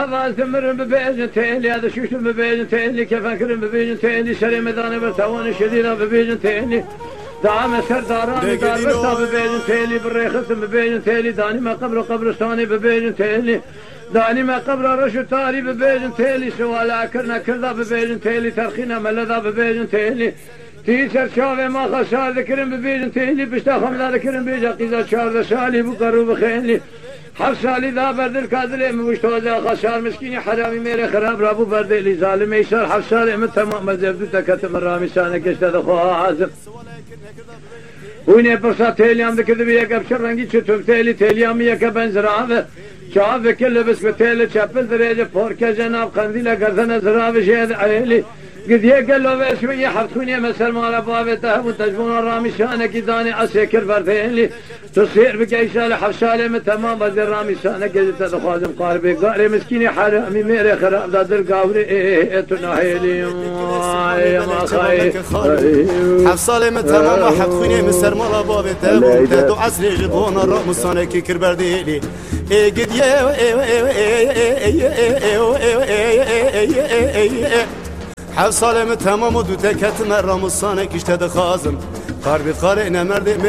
ثمر ببيجن تيلي هذا شوش ببيجن تيلي كيف أكرم ببيجن تيلي شري مداني برتوان شديدة ببيجن تيلي دعم سرداران دار برتا ببيجن تيلي بالريخت ببيجن تيلي داني ما قبر قبرستاني ببيجن تيلي داني ما قبر رشو تاري ببيجن تيلي سوالا كرنا كردا ببيجن تيلي ترخينا ملذا ببيجن تيلي تيسر شافي ما خسار ذكرم ببيجن تيلي بشتا خمدا ذكرم بيجا قيزا شار شالي بقرو بخيلي حفصالي ذا برد الكادر مشتوزا خسار مسكيني حرامي ميري خراب رابو برد اللي ظالم يسار حفصالي من تمام مزبدو تكتم الرامي سانك اشتد خوها عازم ويني برصا تيليام ذكر بيك ابشر رنگي چتوب تيليام يك بنزراوه شاف كل بس بتيل چپل درجه پورك جناب قنديل گردن زراوه شهد عيلي قد يقل له شويه حفتوني مسل مال بابته وتجبون الرامي شانك داني اسكر بردين تصير بكيشال حفشاله من تمام بدر رامي شانك قد تخازم قاربي قاري مسكيني حرامي ميري خراب دادر قاوري تناهيلي يا ما خاي حفصاله من تمام حفتوني مسل مال بابته وتدو عسل جبون الرامي شانك كر بردين قد حفصاله من تمام ودو تكت مرام الصانك اشتد خازم قاربي قارئنا مرد